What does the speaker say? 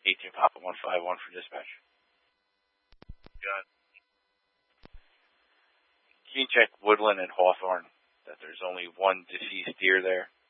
18 Papa 151 for dispatch. Got it. Can you check Woodland and Hawthorne that there's only one deceased deer there?